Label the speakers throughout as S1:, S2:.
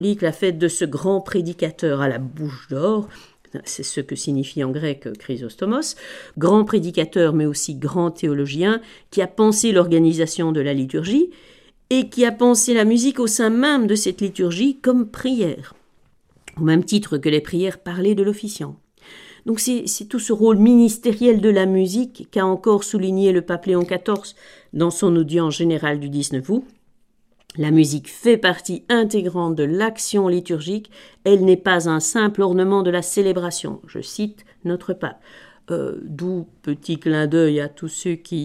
S1: la fête de ce grand prédicateur à la bouche d'or, c'est ce que signifie en grec Chrysostomos, grand prédicateur mais aussi grand théologien, qui a pensé l'organisation de la liturgie et qui a pensé la musique au sein même de cette liturgie comme prière, au même titre que les prières parlées de l'officiant. Donc c'est tout ce rôle ministériel de la musique qu'a encore souligné le pape Léon XIV dans son audience générale du 19 août. La musique fait partie intégrante de l'action liturgique, elle n'est pas un simple ornement de la célébration, je cite notre pape. D'où petit clin d'œil à tous ceux qui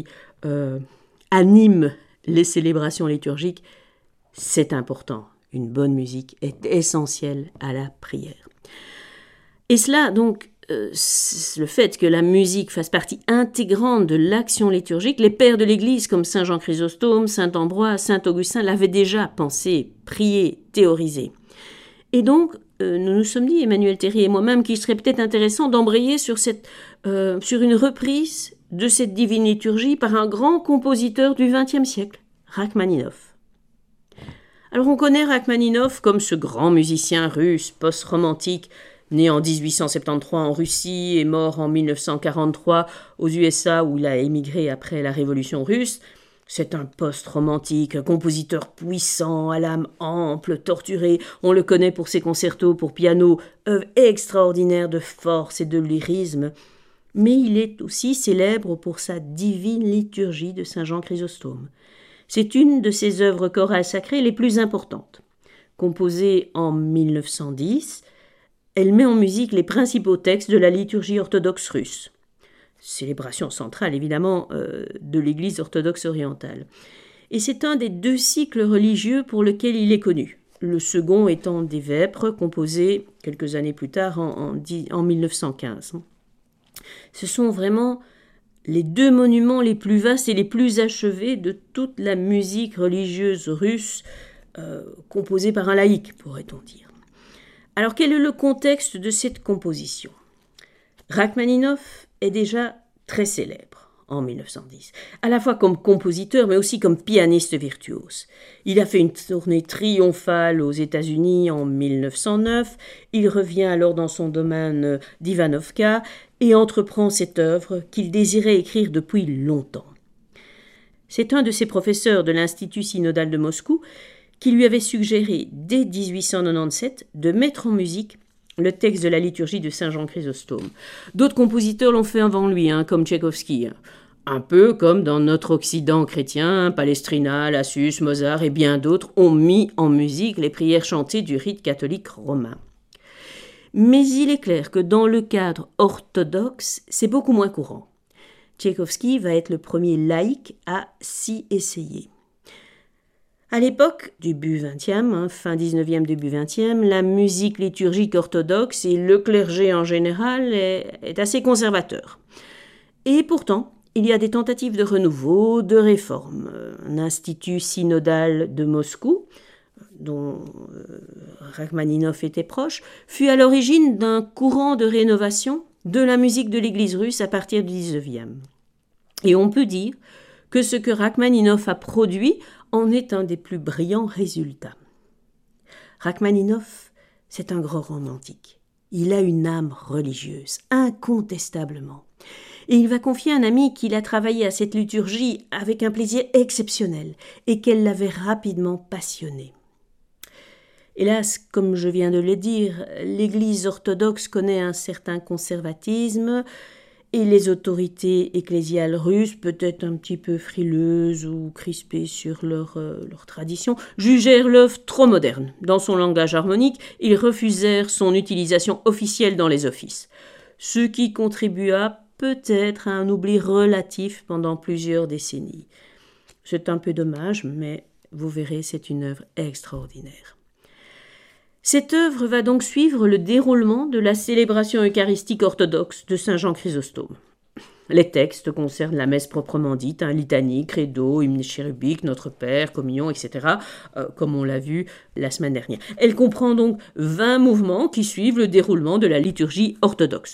S1: animent les célébrations liturgiques, c'est important. Une bonne musique est essentielle à la prière. Et cela, donc, le fait que la musique fasse partie intégrante de l'action liturgique, les pères de l'Église comme Saint Jean Chrysostome, Saint Ambroise, Saint Augustin l'avaient déjà pensé, prié, théorisé. Et donc, nous nous sommes dit, Emmanuel Théry et moi-même, qu'il serait peut-être intéressant d'embrayer sur une reprise de cette divine liturgie par un grand compositeur du XXe siècle, Rachmaninov. Alors on connaît Rachmaninov comme ce grand musicien russe post-romantique, né en 1873 en Russie et mort en 1943 aux USA où il a émigré après la Révolution russe. C'est un post-romantique, un compositeur puissant, à l'âme ample, torturé. On le connaît pour ses concertos pour piano, œuvre extraordinaire de force et de lyrisme. Mais il est aussi célèbre pour sa divine liturgie de Saint Jean Chrysostome. C'est une de ses œuvres chorales sacrées les plus importantes. Composée en 1910, elle met en musique les principaux textes de la liturgie orthodoxe russe. Célébration centrale, évidemment, de l'Église orthodoxe orientale. Et c'est un des 2 cycles religieux pour lesquels il est connu. Le second étant des Vêpres, composé quelques années plus tard, en 1915. Ce sont vraiment les 2 monuments les plus vastes et les plus achevés de toute la musique religieuse russe, composée par un laïc, pourrait-on dire. Alors, quel est le contexte de cette composition ? Rachmaninov est déjà très célèbre en 1910, à la fois comme compositeur, mais aussi comme pianiste virtuose. Il a fait une tournée triomphale aux États-Unis en 1909, il revient alors dans son domaine d'Ivanovka et entreprend cette œuvre qu'il désirait écrire depuis longtemps. C'est un de ses professeurs de l'Institut synodal de Moscou qui lui avait suggéré dès 1897 de mettre en musique le texte de la liturgie de Saint Jean Chrysostome. D'autres compositeurs l'ont fait avant lui, comme Tchaïkovski. Un peu comme dans notre Occident chrétien, Palestrina, Lassus, Mozart et bien d'autres ont mis en musique les prières chantées du rite catholique romain. Mais il est clair que dans le cadre orthodoxe, c'est beaucoup moins courant. Tchaïkovski va être le premier laïc à s'y essayer. À l'époque, début 20e, fin 19e, début 20e, la musique liturgique orthodoxe et le clergé en général est assez conservateur. Et pourtant, il y a des tentatives de renouveau, de réforme. Un institut synodal de Moscou, dont Rachmaninov était proche, fut à l'origine d'un courant de rénovation de la musique de l'Église russe à partir du 19e. Et on peut dire que ce que Rachmaninov a produit en est un des plus brillants résultats. Rachmaninov, c'est un grand romantique. Il a une âme religieuse, incontestablement. Et il va confier à un ami qu'il a travaillé à cette liturgie avec un plaisir exceptionnel et qu'elle l'avait rapidement passionné. Hélas, comme je viens de le dire, l'Église orthodoxe connaît un certain conservatisme et les autorités ecclésiales russes, peut-être un petit peu frileuses ou crispées sur leur tradition, jugèrent l'œuvre trop moderne. Dans son langage harmonique, ils refusèrent son utilisation officielle dans les offices, ce qui contribua peut-être à un oubli relatif pendant plusieurs décennies. C'est un peu dommage, mais vous verrez, c'est une œuvre extraordinaire. Cette œuvre va donc suivre le déroulement de la célébration eucharistique orthodoxe de Saint Jean Chrysostome. Les textes concernent la messe proprement dite, litanie, credo, hymne chérubicque, Notre Père, communion, etc., comme on l'a vu la semaine dernière. Elle comprend donc 20 mouvements qui suivent le déroulement de la liturgie orthodoxe.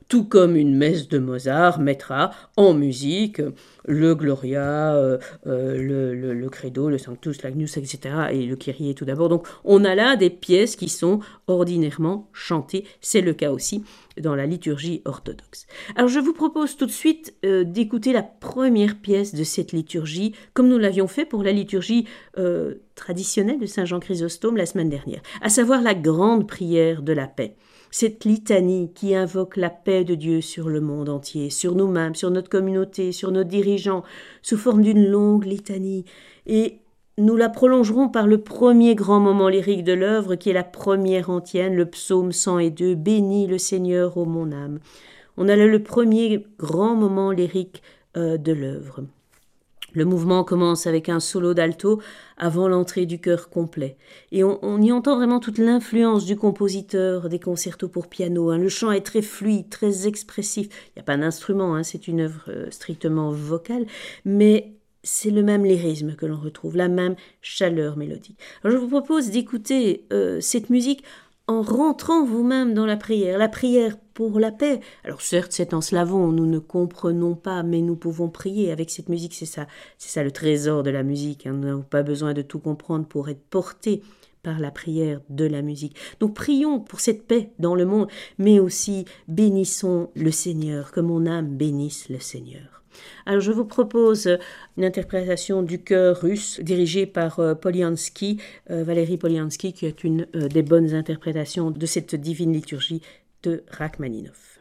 S1: tout comme une messe de Mozart mettra en musique le Gloria, le Credo, le Sanctus, l'Agnus, etc. et le Kyrie tout d'abord. Donc on a là des pièces qui sont ordinairement chantées. C'est le cas aussi dans la liturgie orthodoxe. Alors je vous propose tout de suite d'écouter la première pièce de cette liturgie, comme nous l'avions fait pour la liturgie traditionnelle de Saint Jean Chrysostome la semaine dernière, à savoir la grande prière de la paix. Cette litanie qui invoque la paix de Dieu sur le monde entier, sur nous-mêmes, sur notre communauté, sur nos dirigeants, sous forme d'une longue litanie. Et nous la prolongerons par le premier grand moment lyrique de l'œuvre, qui est la première antienne, le psaume 102, « Bénis le Seigneur, ô mon âme ». On a là le premier grand moment lyrique de l'œuvre. Le mouvement commence avec un solo d'alto avant l'entrée du chœur complet. Et on y entend vraiment toute l'influence du compositeur des concertos pour piano. Le chant est très fluide, très expressif. Il n'y a pas d'instrument, c'est une œuvre strictement vocale, mais c'est le même lyrisme que l'on retrouve, la même chaleur mélodique. Alors je vous propose d'écouter cette musique en rentrant vous-même dans la prière pour la paix. Alors certes, c'est en slavon, nous ne comprenons pas, mais nous pouvons prier avec cette musique, c'est ça le trésor de la musique. Nous n'avons pas besoin de tout comprendre pour être portés par la prière de la musique. Donc prions pour cette paix dans le monde, mais aussi bénissons le Seigneur, que mon âme bénisse le Seigneur. Alors je vous propose une interprétation du chœur russe dirigé par Polyansky, Valérie Polyansky, qui est une des bonnes interprétations de cette divine liturgie de Rachmaninov.